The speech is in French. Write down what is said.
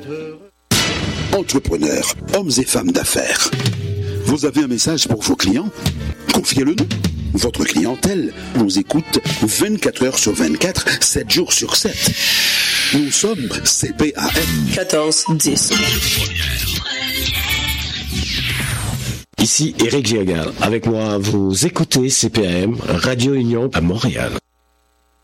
Entrepreneurs, hommes et femmes d'affaires. Vous avez un message pour vos clients? Confiez-le-nous. Votre clientèle nous écoute 24 heures sur 24, 7 jours sur 7. Nous sommes CPAM 1410. Ici Éric Giagal. Avec moi, vous écoutez CPAM Radio Union à Montréal.